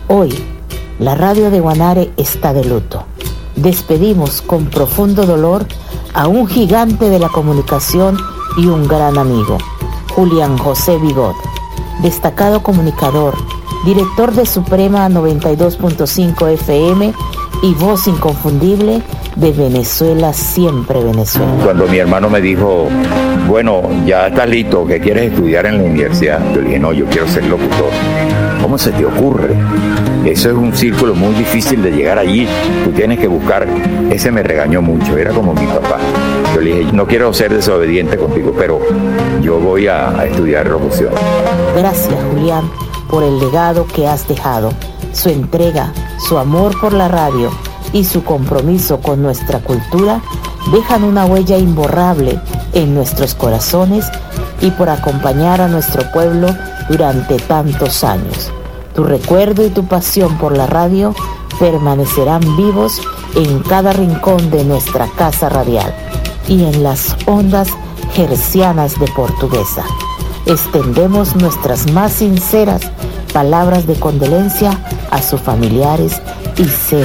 Hoy, la radio de Guanare está de luto. Despedimos con profundo dolor a un gigante de la comunicación y un gran amigo, Julián José Bigot, destacado comunicador, director de Suprema 92.5 FM y voz inconfundible de Venezuela, siempre Venezuela. Cuando mi hermano me dijo, bueno, ya estás listo, ¿qué quieres estudiar en la universidad? Yo le dije, no, yo quiero ser locutor. ¿Cómo se te ocurre? Eso es un círculo muy difícil de llegar allí. Tú tienes que buscar. Ese me regañó mucho, era como mi papá. Yo le dije, no quiero ser desobediente contigo, pero yo voy a estudiar locución. Gracias, Julián, por el legado que has dejado, su entrega, su amor por la radio y su compromiso con nuestra cultura dejan una huella imborrable en nuestros corazones y por acompañar a nuestro pueblo durante tantos años. Tu recuerdo y tu pasión por la radio permanecerán vivos en cada rincón de nuestra casa radial y en las ondas hercianas de Portuguesa. Extendemos nuestras más sinceras palabras de condolencia a sus familiares y seres